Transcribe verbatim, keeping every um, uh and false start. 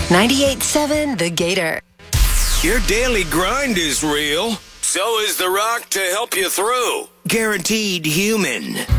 ninety-eight seven The Gator. Your daily grind is real. So is The Rock to help you through. Guaranteed human.